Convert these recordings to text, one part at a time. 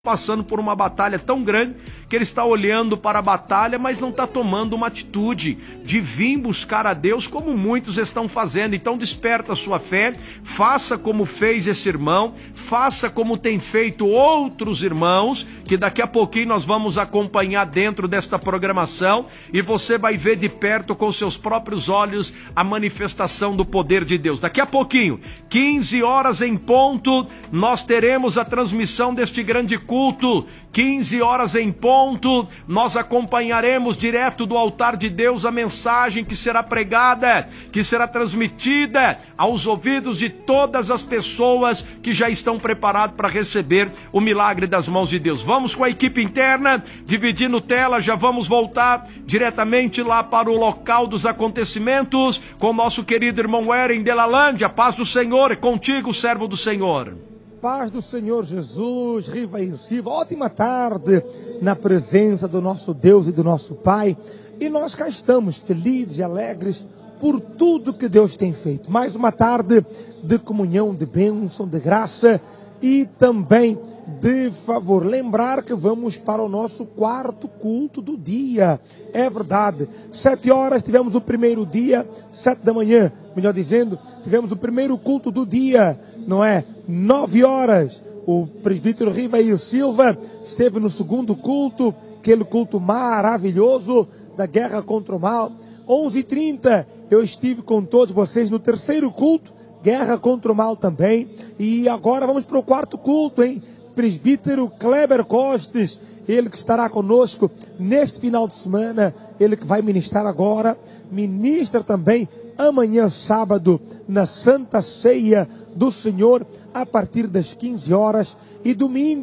passando por uma batalha tão grande que ele está olhando para a batalha, mas não está tomando uma atitude de vir buscar a Deus como muitos estão fazendo. Então desperta a sua fé, faça como fez esse irmão, faça como tem feito outros irmãos, que daqui a pouquinho nós vamos acompanhar dentro desta programação e você vai ver de perto com seus próprios olhos a manifestação do poder de Deus. Daqui a pouquinho, 15 horas em ponto, nós teremos a transmissão deste grande culto. 15 horas em ponto, nós acompanharemos direto do altar de Deus a mensagem que será pregada, que será transmitida aos ouvidos de todas as pessoas que já estão preparadas para receber o milagre das mãos de Deus. Vamos com a equipe interna, dividindo tela, já vamos voltar diretamente lá para o local dos acontecimentos com o nosso querido irmão Eren Delalândia. Paz do Senhor, é contigo, servo do Senhor. Paz do Senhor Jesus, Rivair Silva, ótima tarde na presença do nosso Deus e do nosso Pai. E nós cá estamos felizes e alegres por tudo que Deus tem feito. Mais uma tarde de comunhão, de bênção, de graça e também de favor. Lembrar que vamos para o nosso quarto culto do dia. É verdade, 7 horas tivemos o primeiro dia, 7 da manhã, melhor dizendo, tivemos o primeiro culto do dia, não é? 9 horas, o presbítero Rivair Silva esteve no segundo culto, aquele culto maravilhoso da guerra contra o mal. 11h30, eu estive com todos vocês no terceiro culto, guerra contra o mal também. E agora vamos para o quarto culto, hein? Presbítero Kleber Costes, ele que estará conosco neste final de semana, ele que vai ministrar agora, ministra também amanhã sábado na Santa Ceia do Senhor a partir das 15 horas e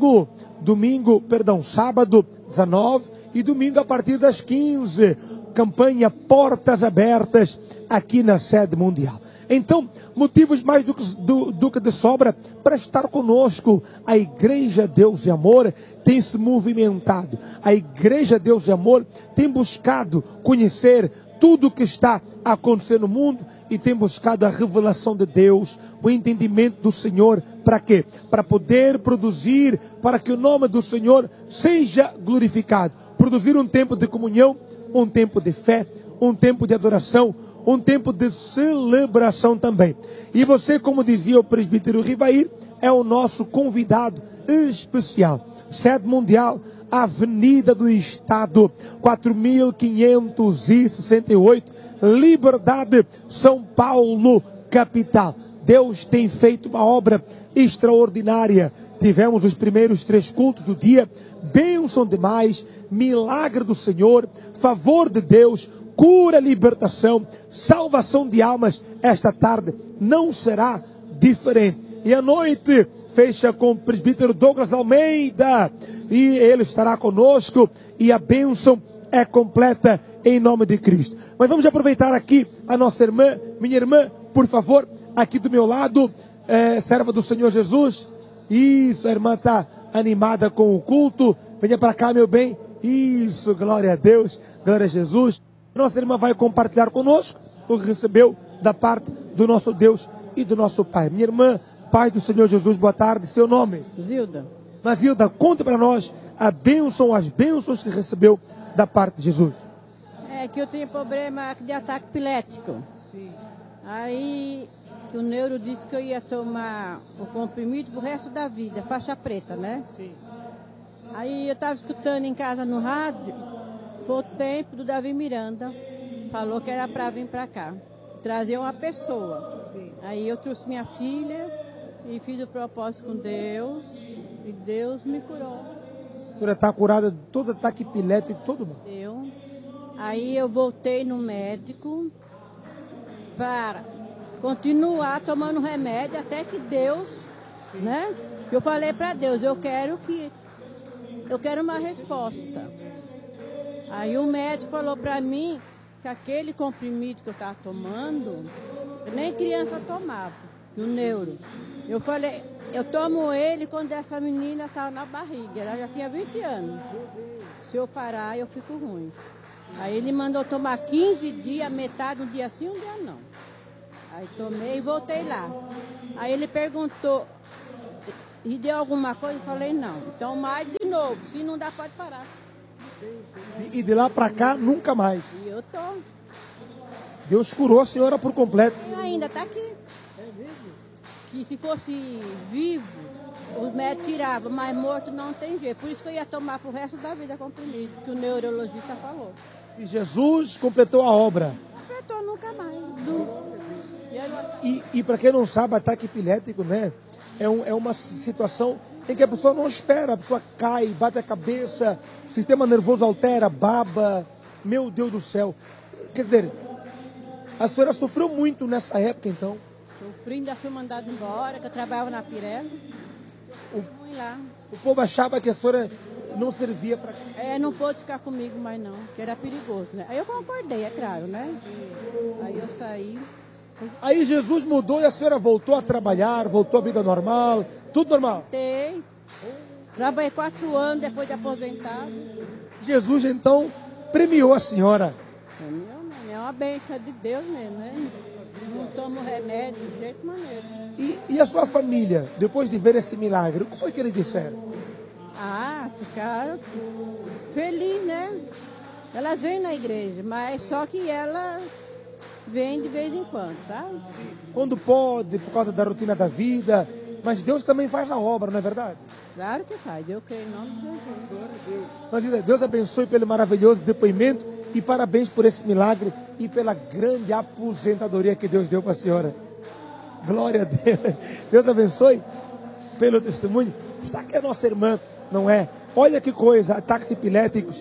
sábado 19 e domingo a partir das 15, campanha Portas Abertas aqui na sede mundial. Então, motivos mais do que de sobra para estar conosco. A Igreja Deus e Amor tem se movimentado. A Igreja Deus e Amor tem buscado conhecer tudo o que está acontecendo no mundo e tem buscado a revelação de Deus, o entendimento do Senhor. Para quê? Para poder produzir, para que o nome do Senhor seja glorificado. Produzir um tempo de comunhão, um tempo de fé, um tempo de adoração, um tempo de celebração também. E você, como dizia o presbítero Rivair, é o nosso convidado especial. Sede mundial, Avenida do Estado, 4568, Liberdade, São Paulo, capital. Deus tem feito uma obra extraordinária. Tivemos os primeiros 3 cultos do dia, bênção demais, milagre do Senhor, favor de Deus, cura, libertação, salvação de almas. Esta tarde não será diferente. E à noite fecha com o presbítero Douglas Almeida e ele estará conosco e a bênção é completa em nome de Cristo. Mas vamos aproveitar aqui a nossa irmã, minha irmã, por favor, aqui do meu lado, serva do Senhor Jesus. Isso, a irmã está animada com o culto. Venha para cá, meu bem. Isso, glória a Deus, glória a Jesus. Nossa irmã vai compartilhar conosco o que recebeu da parte do nosso Deus e do nosso Pai. Minha irmã, Pai do Senhor Jesus, boa tarde. Seu nome? Zilda. Mas Zilda, conta para nós as bênçãos que recebeu da parte de Jesus. É que eu tenho problema de ataque epilético. Sim. Aí que o neuro disse que eu ia tomar o comprimido pro resto da vida, faixa preta, né? Sim. Aí eu estava escutando em casa no rádio, foi o tempo do Davi Miranda, falou que era para vir para cá, trazer uma pessoa. Sim. Aí eu trouxe minha filha e fiz o propósito com Deus e Deus me curou. A senhora está curada de todo ataque epilético e todo mundo. Deu. Aí eu voltei no médico para continuar tomando remédio até que Deus, sim, né? Que eu falei para Deus, eu quero uma resposta. Aí o médico falou para mim que aquele comprimido que eu estava tomando, nem criança tomava, do neuro. Eu falei, eu tomo ele quando essa menina estava na barriga, ela já tinha 20 anos. Se eu parar, eu fico ruim. Aí ele mandou tomar 15 dias, metade, um dia sim, um dia não. Aí tomei e voltei lá. Aí ele perguntou, E deu alguma coisa? Eu falei, não. Então, mais de novo. Se não dá, pode parar. E de lá para cá, nunca mais. E eu tô. Deus curou a senhora por completo. E ainda está aqui. Que se fosse vivo, os médicos tiravam, mas morto não tem jeito. Por isso que eu ia tomar pro resto da vida comprimido, que o neurologista falou. E Jesus completou a obra. Completou nunca mais. E para quem não sabe, ataque epilético, né? É uma situação em que a pessoa não espera, a pessoa cai, bate a cabeça, o sistema nervoso altera, baba. Meu Deus do céu. Quer dizer, a senhora sofreu muito nessa época, então? Sofri, ainda fui mandado embora, que eu trabalhava na Pirelli. O povo achava que a senhora não servia para... Não pôde ficar comigo mais não, que era perigoso, né? Aí eu concordei, é claro, né? Aí eu saí. Aí Jesus mudou e a senhora voltou a trabalhar, voltou à vida normal, tudo normal? Trabalhei 4 anos depois de aposentado. Jesus, então, premiou a senhora. É uma bênção de Deus mesmo, né? Não tomo remédio de jeito maneiro. E a sua família, depois de ver esse milagre, o que foi que eles disseram? Ficaram felizes, né? Elas vêm na igreja, mas só que elas vêm de vez em quando, sabe? Quando pode, por causa da rotina da vida, mas Deus também faz a obra, não é verdade? Claro que faz, eu creio em nome de Jesus. Mas Deus abençoe pelo maravilhoso depoimento e parabéns por esse milagre e pela grande aposentadoria que Deus deu para a senhora. Glória a Deus. Deus abençoe pelo testemunho. Está aqui a nossa irmã, não é? Olha que coisa, ataques epiléticos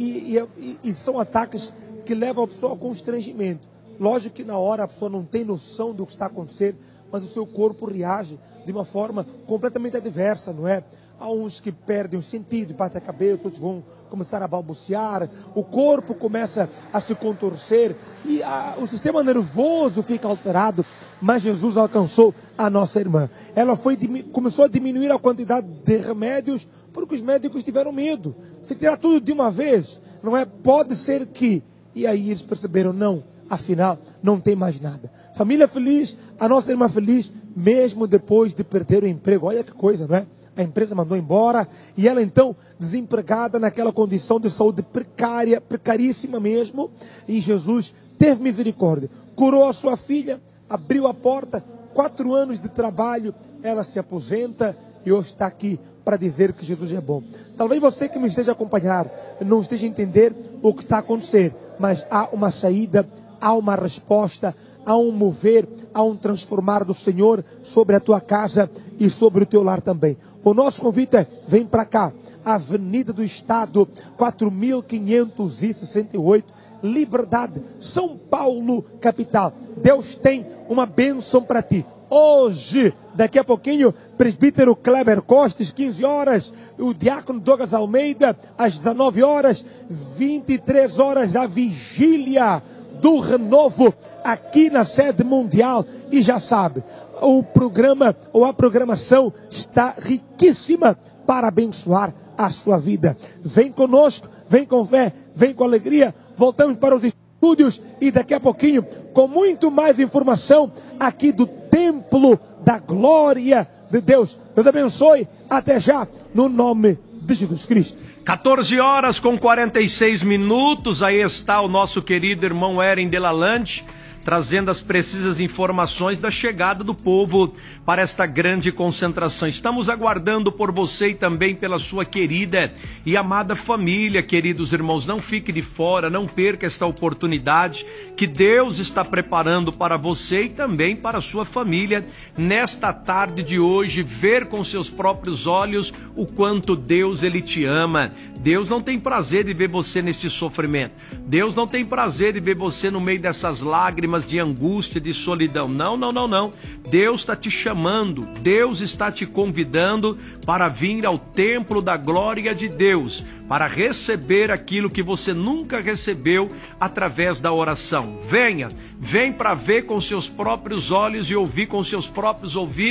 e são ataques que levam a pessoa ao constrangimento. Lógico que na hora a pessoa não tem noção do que está acontecendo, mas o seu corpo reage de uma forma completamente adversa, não é? Há uns que perdem o sentido, batem a cabeça, outros vão começar a balbuciar, o corpo começa a se contorcer e o sistema nervoso fica alterado, mas Jesus alcançou a nossa irmã. Ela começou a diminuir a quantidade de remédios porque os médicos tiveram medo. Se tirar tudo de uma vez, não é? Pode ser que... E aí eles perceberam, não. Afinal, não tem mais nada. Família feliz, a nossa irmã feliz, mesmo depois de perder o emprego. Olha que coisa, não é? A empresa mandou embora e ela então, desempregada naquela condição de saúde precária, precaríssima mesmo. E Jesus teve misericórdia, curou a sua filha, abriu a porta, 4 anos de trabalho, ela se aposenta e hoje está aqui para dizer que Jesus é bom. Talvez você que me esteja a acompanhar não esteja a entender o que está a acontecer, mas há uma saída, há uma resposta, há um mover, há um transformar do Senhor sobre a tua casa e sobre o teu lar também. O nosso convite é, vem para cá, Avenida do Estado, 4568, Liberdade, São Paulo, capital. Deus tem uma bênção para ti. Hoje, daqui a pouquinho, presbítero Kleber Costes, 15 horas, o diácono Douglas Almeida, às 19 horas, 23 horas, a vigília do renovo aqui na sede mundial. E já sabe, o programa ou a programação está riquíssima para abençoar a sua vida. Vem conosco, vem com fé, vem com alegria. Voltamos para os estúdios e daqui a pouquinho com muito mais informação aqui do Templo da Glória de Deus. Deus abençoe. Até já, no nome de Jesus Cristo. 14 horas com 46 minutos, aí está o nosso querido irmão Eren Delalande, trazendo as precisas informações da chegada do povo para esta grande concentração. Estamos aguardando por você e também pela sua querida e amada família, queridos irmãos. Não fique de fora, não perca esta oportunidade que Deus está preparando para você e também para a sua família nesta tarde de hoje. Ver com seus próprios olhos o quanto Deus ele te ama. Deus não tem prazer de ver você neste sofrimento. Deus não tem prazer de ver você no meio dessas lágrimas de angústia, de solidão. Não, não, não, não. Deus está te chamando, Deus está te convidando para vir ao templo da glória de Deus, para receber aquilo que você nunca recebeu através da oração. Venha, vem para ver com seus próprios olhos e ouvir com seus próprios ouvidos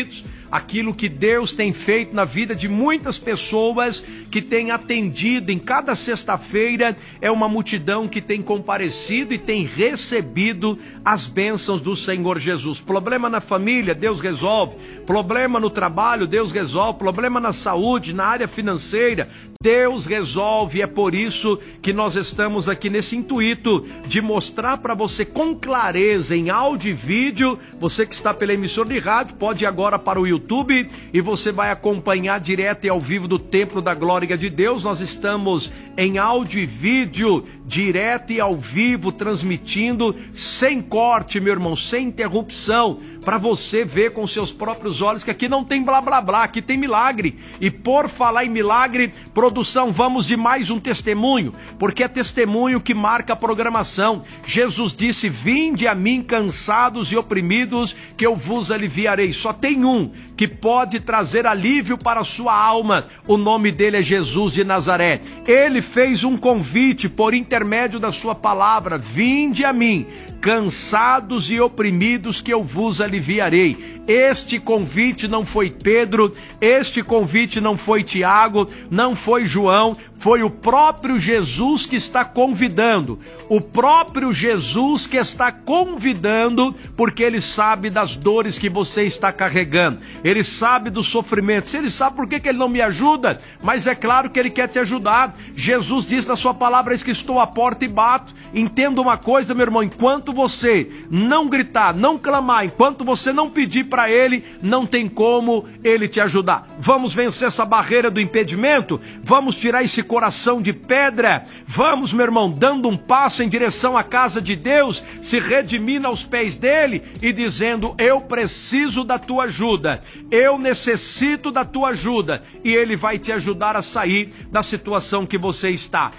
aquilo que Deus tem feito na vida de muitas pessoas que têm atendido em cada sexta-feira. É uma multidão que tem comparecido e tem recebido as bênçãos do Senhor Jesus. Problema na família, Deus resolve. Problema no trabalho, Deus resolve. Problema na saúde, na área financeira, Deus resolve. É por isso que nós estamos aqui nesse intuito de mostrar para você com clareza em áudio e vídeo. Você que está pela emissora de rádio pode ir agora para o YouTube e você vai acompanhar direto e ao vivo do Templo da Glória de Deus. Nós estamos em áudio e vídeo, direto e ao vivo, transmitindo sem corte, meu irmão, sem interrupção, para você ver com seus próprios olhos que aqui não tem blá blá blá, aqui tem milagre. E por falar em milagre, produção, vamos de mais um testemunho, porque é testemunho que marca a programação. Jesus disse: vinde a mim cansados e oprimidos, que eu vos aliviarei. Só tem um que pode trazer alívio para a sua alma, o nome dele é Jesus de Nazaré. Ele fez um convite por intermédio da sua palavra: vinde a mim, cansados e oprimidos, que eu vos aliviarei. Este convite não foi Pedro, este convite não foi Tiago, não foi João, foi o próprio Jesus que está convidando. O próprio Jesus que está convidando, porque ele sabe das dores que você está carregando. Ele sabe do sofrimento. Se ele sabe por que ele não me ajuda, mas é claro que ele quer te ajudar. Jesus diz na sua palavra: eis que estou à porta e bato. Entenda uma coisa, meu irmão, enquanto você não gritar, não clamar, enquanto você não pedir para ele, não tem como ele te ajudar. Vamos vencer essa barreira do impedimento? Vamos tirar esse coração de pedra? Vamos, meu irmão, dando um passo em direção à casa de Deus, se redimindo aos pés dele e dizendo: eu preciso da tua ajuda, eu necessito da tua ajuda, e ele vai te ajudar a sair da situação que você está.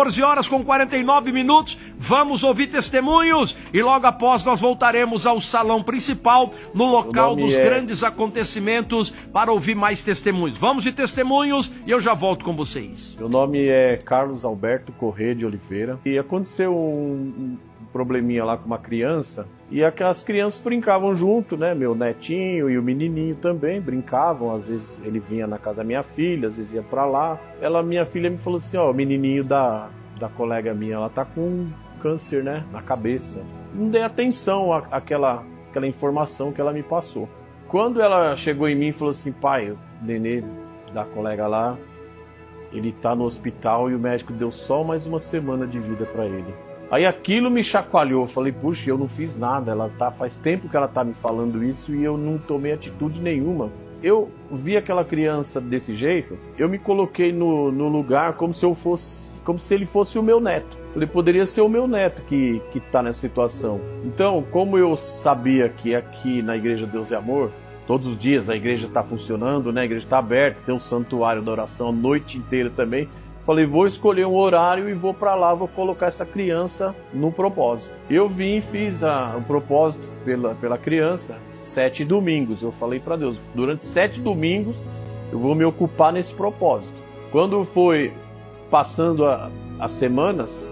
14h49, vamos ouvir testemunhos e logo após nós voltaremos ao salão principal, no local dos grandes acontecimentos, para ouvir mais testemunhos. Vamos de testemunhos e eu já volto com vocês. Meu nome é Carlos Alberto Corrêa de Oliveira e aconteceu um probleminha lá com uma criança, e aquelas crianças brincavam junto, né? Meu netinho e o menininho também brincavam. Às vezes ele vinha na casa da minha filha, às vezes ia pra lá. Minha filha me falou assim: ó, o menininho da colega minha, ela tá com câncer, né, na cabeça. Não dei atenção àquela informação que ela me passou. Quando ela chegou em mim e falou assim: pai, o nenê da colega lá, ele tá no hospital e o médico deu só mais uma semana de vida pra ele. Aí aquilo me chacoalhou. Eu falei: puxa, eu não fiz nada. Faz tempo que ela tá me falando isso e eu não tomei atitude nenhuma. Eu vi aquela criança desse jeito, eu me coloquei no lugar como se ele fosse o meu neto. Ele poderia ser o meu neto que tá nessa situação. Então, como eu sabia que aqui na Igreja Deus é Amor, todos os dias a igreja está funcionando, né? A igreja está aberta, tem um santuário da oração a noite inteira também. Falei: vou escolher um horário e vou para lá, vou colocar essa criança no propósito. Eu vim e fiz o propósito pela criança 7 domingos. Eu falei para Deus: durante 7 domingos eu vou me ocupar nesse propósito. Quando foi passando as semanas,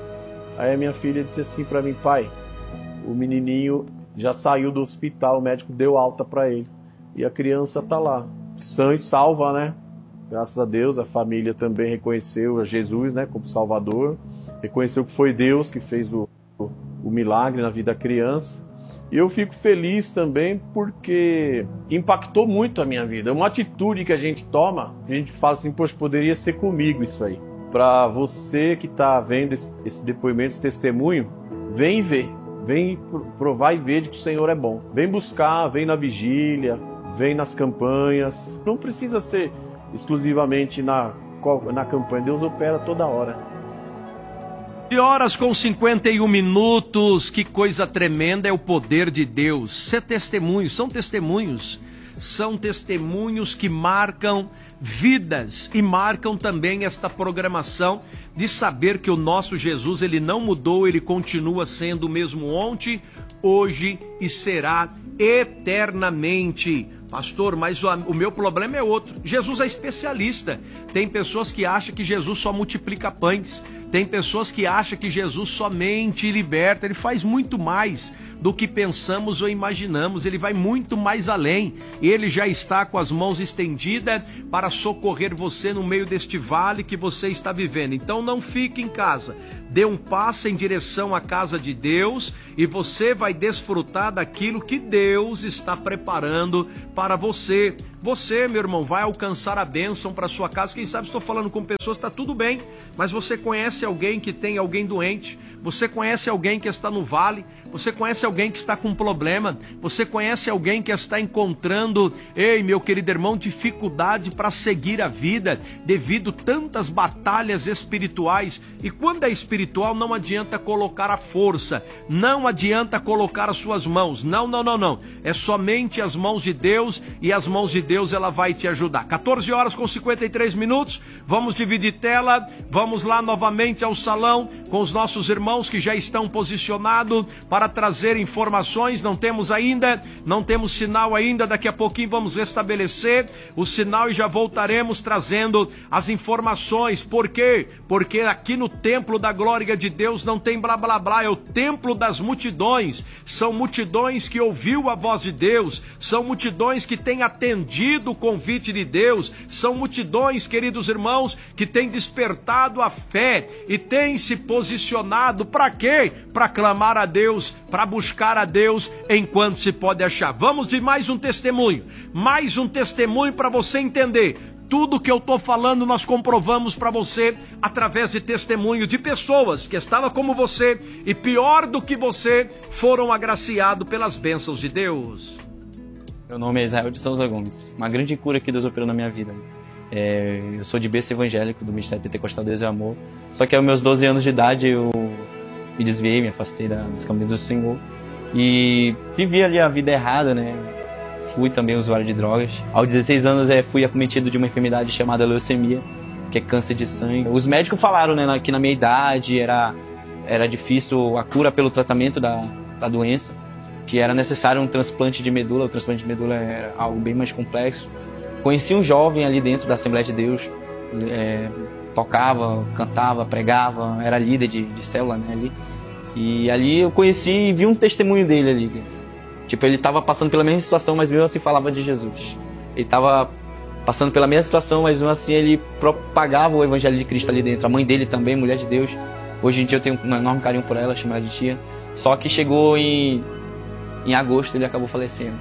aí a minha filha disse assim para mim: pai, o menininho já saiu do hospital, o médico deu alta para ele e a criança tá lá, sã e salva, né? Graças a Deus, a família também reconheceu a Jesus, né, como Salvador, reconheceu que foi Deus que fez o milagre na vida da criança. E eu fico feliz também porque impactou muito a minha vida. É uma atitude que a gente toma, a gente fala assim: poxa, poderia ser comigo isso aí. Para você que está vendo esse depoimento, esse testemunho, vem ver, vem provar e ver de que o Senhor é bom. Vem buscar, vem na vigília, vem nas campanhas. Não precisa ser exclusivamente na campanha, Deus opera toda hora. 11h51, que coisa tremenda é o poder de Deus. São testemunhos que marcam vidas e marcam também esta programação de saber que o nosso Jesus, ele não mudou, ele continua sendo o mesmo ontem, hoje e será eternamente. Pastor, mas o meu problema é outro. Jesus é especialista. Tem pessoas que acham que Jesus só multiplica pães. Tem pessoas que acham que Jesus somente liberta. Ele faz muito mais do que pensamos ou imaginamos. Ele vai muito mais além. Ele já está com as mãos estendidas para socorrer você no meio deste vale que você está vivendo. Então não fique em casa. Dê um passo em direção à casa de Deus e você vai desfrutar daquilo que Deus está preparando para você. Você, meu irmão, vai alcançar a bênção para sua casa. Quem sabe estou falando com pessoas, está tudo bem, mas você conhece alguém que tem alguém doente, você conhece alguém que está no vale, você conhece alguém que está com problema, você conhece alguém que está encontrando, ei, meu querido irmão, dificuldade para seguir a vida devido tantas batalhas espirituais. E quando é espiritual, não adianta colocar a força, não adianta colocar as suas mãos, não. É somente as mãos de Deus, e as mãos de Deus ela vai te ajudar. 14 horas com 53 minutos, vamos dividir tela, vamos lá novamente ao salão com os nossos irmãos que já estão posicionados para trazer informações. Não temos sinal ainda, daqui a pouquinho vamos restabelecer o sinal e já voltaremos trazendo as informações. Por quê? Porque aqui no templo da glória de Deus não tem blá blá blá, é o templo das multidões, são multidões que ouviu a voz de Deus, são multidões que têm atendido o convite de Deus, são multidões, queridos irmãos, que têm despertado a fé e têm se posicionado para quê? Para clamar a Deus, para buscar a Deus enquanto se pode achar. Vamos de mais um testemunho para você entender. Tudo que eu estou falando nós comprovamos para você através de testemunho de pessoas que estavam como você e pior do que você, foram agraciados pelas bênçãos de Deus. Meu nome é Israel de Souza Gomes. Uma grande cura que Deus operou na minha vida. Eu sou de berço evangélico do Ministério Pentecostal Deus e Amor. Só que aos meus 12 anos de idade eu me desviei, me afastei dos caminhos do Senhor e vivi ali a vida errada, né? Fui também usuário de drogas. Aos 16 anos fui acometido de uma enfermidade chamada leucemia, que é câncer de sangue. Os médicos falaram, né, que na minha idade era difícil a cura pelo tratamento da doença, que era necessário um transplante de medula. O transplante de medula era algo bem mais complexo. Conheci um jovem ali dentro da Assembleia de Deus, tocava, cantava, pregava, era líder de célula, né, ali. E ali eu conheci e vi um testemunho dele ali. Tipo, ele estava passando pela mesma situação, mas mesmo assim falava de Jesus. Ele estava passando pela mesma situação, mas mesmo assim ele propagava o Evangelho de Cristo ali dentro. A mãe dele também, mulher de Deus. Hoje em dia eu tenho um enorme carinho por ela, chamo ela de tia. Só que chegou em agosto, ele acabou falecendo.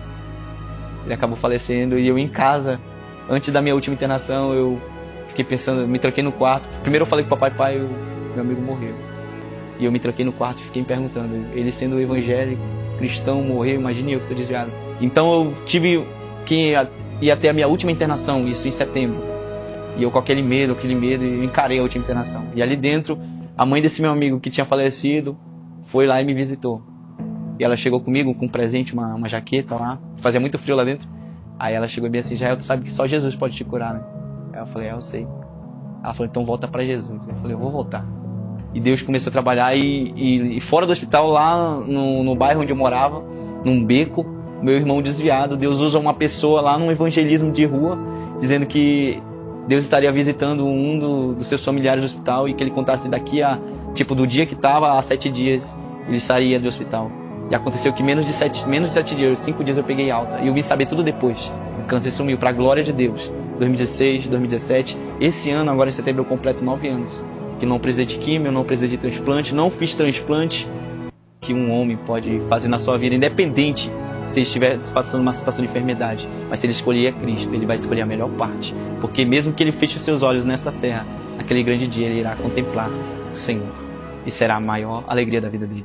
E eu em casa, antes da minha última internação, eu fiquei pensando, me tranquei no quarto. Primeiro eu falei com o papai, meu amigo morreu. E eu me tranquei no quarto e fiquei me perguntando, ele sendo evangélico, cristão, morreu, imagine eu que sou desviado. Então eu tive que ir até a minha última internação, isso em setembro. E eu com aquele medo, eu encarei a última internação. E ali dentro, a mãe desse meu amigo que tinha falecido, foi lá e me visitou. E ela chegou comigo com um presente, uma jaqueta lá, fazia muito frio lá dentro. Aí ela chegou bem assim, Jael, tu sabe que só Jesus pode te curar, né? Aí eu falei, eu sei. Ela falou, então volta pra Jesus. Eu falei, eu vou voltar. E Deus começou a trabalhar e fora do hospital, lá no bairro onde eu morava, num beco, meu irmão desviado, Deus usa uma pessoa lá num evangelismo de rua, dizendo que Deus estaria visitando um dos seus familiares do hospital e que ele contasse daqui do dia que estava, a 7 dias, ele sairia do hospital. E aconteceu que menos de 7 dias, 5 dias eu peguei alta. E eu vim saber tudo depois. O câncer sumiu, para a glória de Deus. 2016, 2017, esse ano, agora em setembro, eu completo 9 anos. Que não precisei de químio, não precisei de transplante, não fiz transplante que um homem pode fazer na sua vida, independente se ele estiver passando uma situação de enfermidade. Mas se ele escolher Cristo, ele vai escolher a melhor parte. Porque mesmo que ele feche os seus olhos nesta terra, naquele grande dia ele irá contemplar o Senhor. E será a maior alegria da vida dele.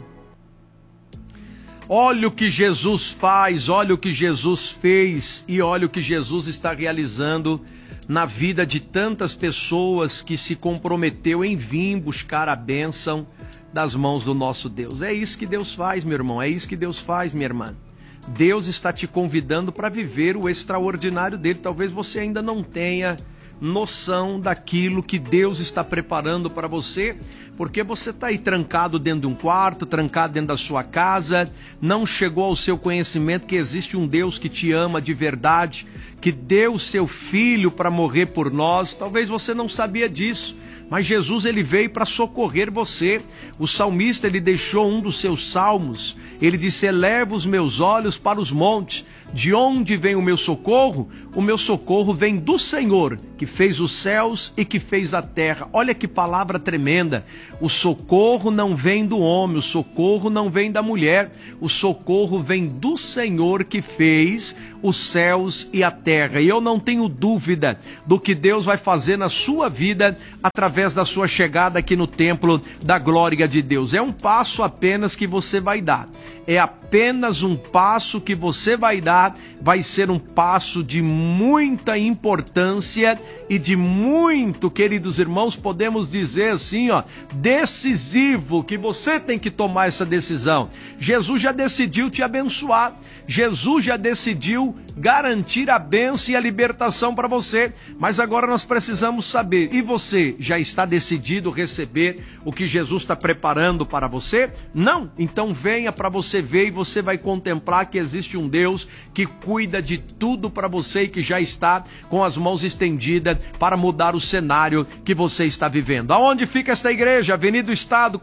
Olha o que Jesus faz, olha o que Jesus fez e olha o que Jesus está realizando na vida de tantas pessoas que se comprometeu em vir buscar a bênção das mãos do nosso Deus. É isso que Deus faz, meu irmão, é isso que Deus faz, minha irmã. Deus está te convidando para viver o extraordinário dele. Talvez você ainda não tenha noção daquilo que Deus está preparando para você, porque você está aí trancado dentro de um quarto, trancado dentro da sua casa, não chegou ao seu conhecimento que existe um Deus que te ama de verdade, que deu seu filho para morrer por nós. Talvez você não sabia disso, mas Jesus, ele veio para socorrer você. O salmista, ele deixou um dos seus salmos, ele disse: eleva os meus olhos para os montes, de onde vem o meu socorro? O meu socorro vem do Senhor, que fez os céus e que fez a terra. Olha que palavra tremenda. O socorro não vem do homem, o socorro não vem da mulher, o socorro vem do Senhor que fez os céus e a terra. E eu não tenho dúvida do que Deus vai fazer na sua vida através da sua chegada aqui no templo da glória de Deus. É um passo apenas que você vai dar. É apenas um passo que você vai dar, vai ser um passo de muita importância e de muito, queridos irmãos, podemos dizer assim, decisivo, que você tem que tomar essa decisão. Jesus já decidiu te abençoar, Jesus já decidiu garantir a bênção e a libertação para você, mas agora nós precisamos saber, e você já está decidido receber o que Jesus está preparando para você? Não? Então venha para você ver e você vai contemplar que existe um Deus que cuida de tudo para você e que já está com as mãos estendidas para mudar o cenário que você está vivendo. Aonde fica esta igreja? Avenida do Estado,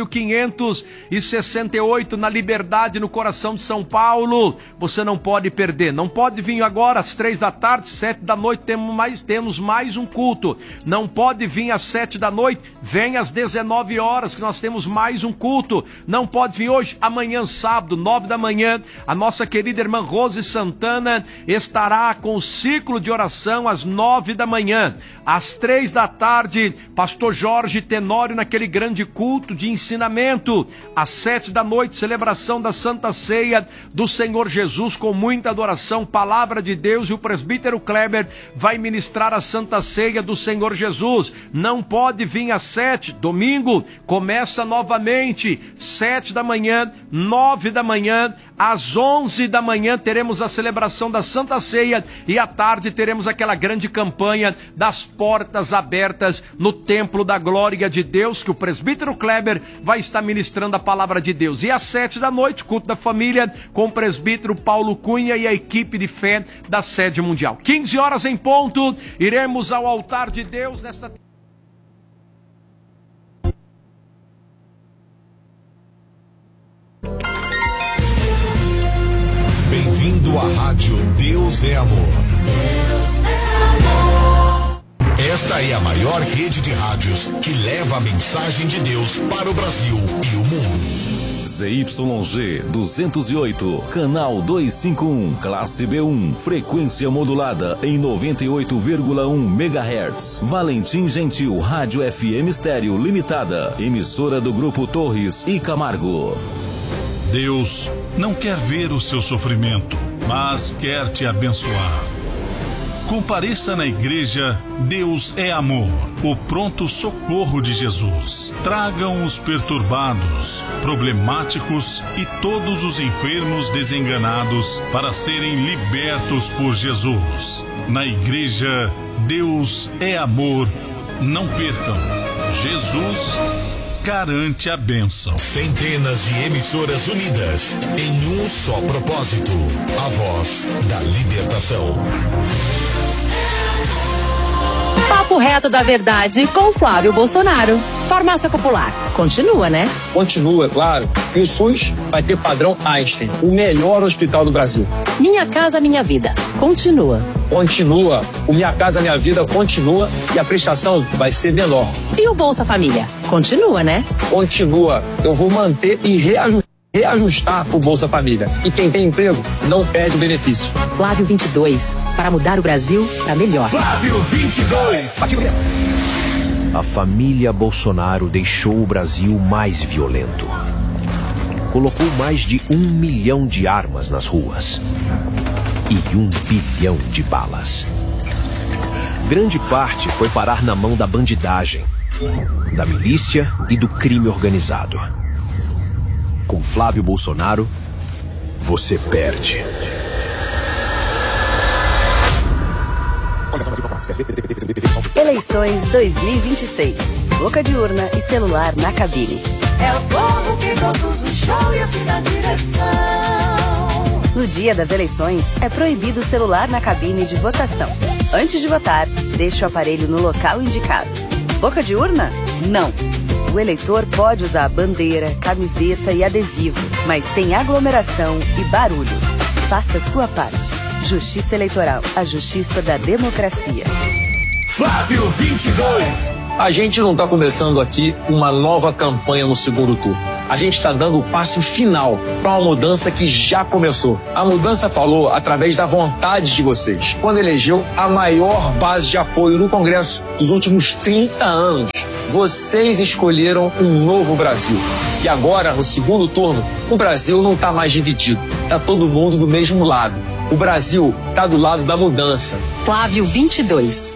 4568, na Liberdade, no coração de São Paulo. Você não pode perder, não pode vir agora às 3 da tarde, 7 da noite temos mais um culto. Não pode vir às 7 da noite, vem às 19 horas que nós temos mais um culto. Não pode vir hoje, amanhã sábado, 9 da manhã, a nossa querida irmã Rose Santana estará com o ciclo de oração às 9 da manhã. Às 3 da tarde, pastor Jorge Tenório naquele grande culto de ensinamento. Às 7 da noite, celebração da Santa Ceia do Senhor Jesus com muita adoração, palavra de Deus, e o presbítero Kleber vai ministrar a Santa Ceia do Senhor Jesus. Não pode vir às 7, domingo começa novamente, 7 da manhã, 9 da manhã, às 11 da manhã teremos a celebração da Santa Ceia e à tarde teremos aquela grande campanha das portas abertas no Templo da Glória de Deus, que o presbítero Kleber vai estar ministrando a palavra de Deus. E às 7 da noite, culto da família com o presbítero Paulo Cunha e a equipe de fé da sede mundial. 15 horas em ponto, iremos ao altar de Deus nesta... Bem-vindo à rádio Deus é Amor. Esta é a maior rede de rádios que leva a mensagem de Deus para o Brasil e o mundo. ZYG 208, canal 251, classe B1, frequência modulada em 98,1 MHz. Valentim Gentil, Rádio FM Estéreo Limitada, emissora do Grupo Torres e Camargo. Deus não quer ver o seu sofrimento, mas quer te abençoar. Compareça na igreja Deus é Amor, o pronto socorro de Jesus. Tragam os perturbados, problemáticos e todos os enfermos desenganados para serem libertos por Jesus. Na igreja Deus é Amor, não percam. Jesus garante a bênção. Centenas de emissoras unidas em um só propósito: a voz da libertação. Papo reto da verdade com Flávio Bolsonaro. Farmácia Popular. Continua, né? Continua, claro. E o SUS vai ter padrão Einstein, o melhor hospital do Brasil. Minha Casa Minha Vida. Continua. Continua. O Minha Casa Minha Vida continua e a prestação vai ser menor. E o Bolsa Família? Continua, né? Continua. Eu vou manter e reajustar o Bolsa Família. E quem tem emprego não perde o benefício. Flávio 22. Para mudar o Brasil para melhor. Flávio 22. A família Bolsonaro deixou o Brasil mais violento. Colocou mais de 1 milhão de armas nas ruas. E 1 bilhão de balas. Grande parte foi parar na mão da bandidagem, da milícia e do crime organizado. Com Flávio Bolsonaro, você perde. Começamos a Eleições 2026. Boca de urna e celular na cabine. É o povo que produz o show e assina a direção. No dia das eleições, é proibido o celular na cabine de votação. Antes de votar, deixe o aparelho no local indicado. Boca de urna? Não. O eleitor pode usar bandeira, camiseta e adesivo, mas sem aglomeração e barulho. Faça a sua parte. Justiça Eleitoral, a justiça da democracia. Flávio 22. A gente não está começando aqui uma nova campanha no segundo turno. A gente está dando o passo final para uma mudança que já começou. A mudança falou através da vontade de vocês, quando elegeu a maior base de apoio no Congresso dos últimos 30 anos. Vocês escolheram um novo Brasil. E agora, no segundo turno, o Brasil não está mais dividido. Está todo mundo do mesmo lado. O Brasil está do lado da mudança. Flávio 22.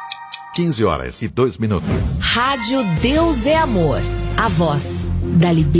15 horas e 2 minutos. Rádio Deus é Amor. A voz da liberdade.